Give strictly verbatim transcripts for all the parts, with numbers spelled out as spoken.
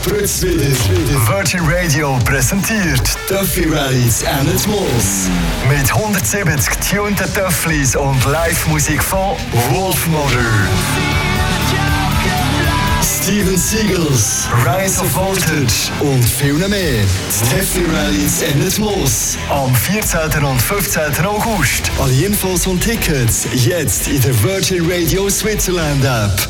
spritzt wieder. Virgin Radio präsentiert Töffli Rallies and Moos. Mit hundertsiebzig tunten Töfflis und Live-Musik von Wolfmother, Steven Seagulls, Rise of Voltage und viel mehr. Das Töffli Rallies and Moos am vierzehnten und fünfzehnten August. Alle Infos und Tickets jetzt in der Virgin Radio Switzerland App.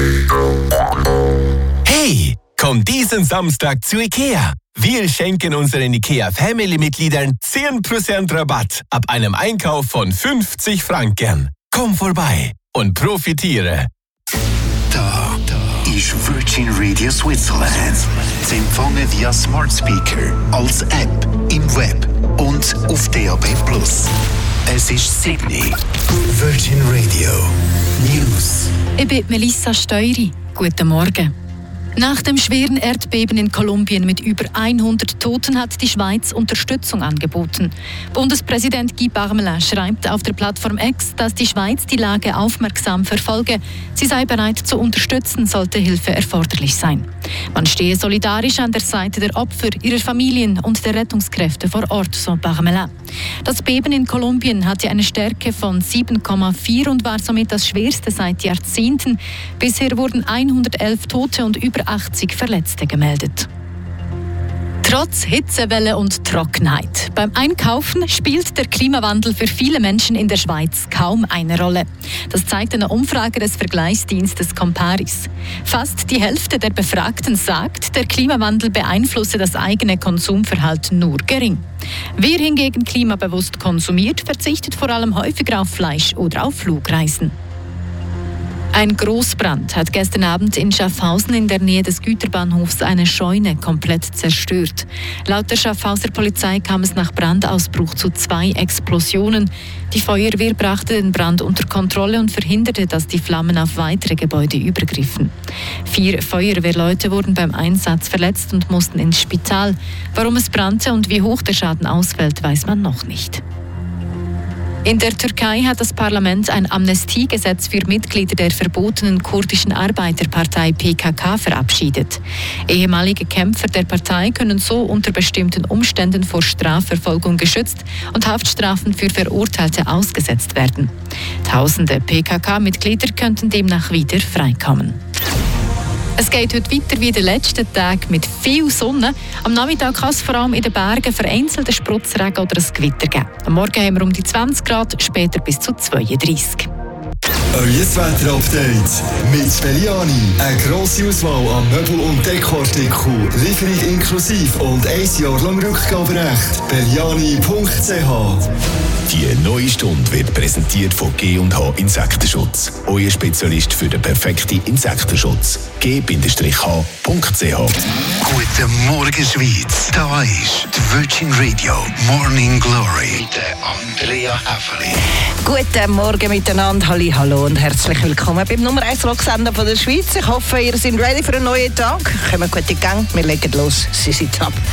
Hey, komm diesen Samstag zu IKEA. Wir schenken unseren IKEA-Family-Mitgliedern zehn Prozent Rabatt ab einem Einkauf von fünfzig Franken. Komm vorbei und profitiere. Da, da ist Virgin Radio Switzerland. Sie empfangen via Smart Speaker, als App, im Web und auf D A B plus. Es ist Sydney. Virgin Radio News. Ich bin Melissa Steury. Guten Morgen. Nach dem schweren Erdbeben in Kolumbien mit über hundert Toten hat die Schweiz Unterstützung angeboten. Bundespräsident Guy Parmelin schreibt auf der Plattform X, dass die Schweiz die Lage aufmerksam verfolge. Sie sei bereit zu unterstützen, sollte Hilfe erforderlich sein. Man stehe solidarisch an der Seite der Opfer, ihrer Familien und der Rettungskräfte vor Ort, so Parmelin. Das Beben in Kolumbien hatte eine Stärke von sieben Komma vier und war somit das schwerste seit Jahrzehnten. Bisher wurden hundertelf Tote und über achtzig Verletzte gemeldet. Trotz Hitzewelle und Trockenheit. Beim Einkaufen spielt der Klimawandel für viele Menschen in der Schweiz kaum eine Rolle. Das zeigt eine Umfrage des Vergleichsdienstes Comparis. Fast die Hälfte der Befragten sagt, der Klimawandel beeinflusse das eigene Konsumverhalten nur gering. Wer hingegen klimabewusst konsumiert, verzichtet vor allem häufiger auf Fleisch oder auf Flugreisen. Ein Großbrand hat gestern Abend in Schaffhausen in der Nähe des Güterbahnhofs eine Scheune komplett zerstört. Laut der Schaffhauser Polizei kam es nach Brandausbruch zu zwei Explosionen. Die Feuerwehr brachte den Brand unter Kontrolle und verhinderte, dass die Flammen auf weitere Gebäude übergriffen. Vier Feuerwehrleute wurden beim Einsatz verletzt und mussten ins Spital. Warum es brannte und wie hoch der Schaden ausfällt, weiß man noch nicht. In der Türkei hat das Parlament ein Amnestiegesetz für Mitglieder der verbotenen kurdischen Arbeiterpartei P K K verabschiedet. Ehemalige Kämpfer der Partei können so unter bestimmten Umständen vor Strafverfolgung geschützt und Haftstrafen für Verurteilte ausgesetzt werden. Tausende P K K-Mitglieder könnten demnach wieder freikommen. Es geht heute weiter wie der letzten Tag mit viel Sonne. Am Nachmittag kann es vor allem in den Bergen vereinzelte Spritzregen oder ein Gewitter geben. Am Morgen haben wir um die zwanzig Grad, später bis zu zweiunddreissig. Euer Wetter-Update mit Belliani. Eine grosse Auswahl an Möbel- und Dekoartikeln. Lieferung inklusive und ein Jahr lang Rückgaberecht. Belliani punkt c h. Die neue Stunde wird präsentiert von G und H Insektenschutz. Euer Spezialist für den perfekten Insektenschutz. G H punkt c h. Guten Morgen, Schweiz. Da ist die Virgin Radio Morning Glory mit der Andrea Häfeli. Guten Morgen miteinander. Halli, hallo und herzlich willkommen beim Nummer eins Rocksender von der Schweiz. Ich hoffe, ihr seid ready für einen neuen Tag. Kommt gut in Gang. Wir legen los. Sie sind ab.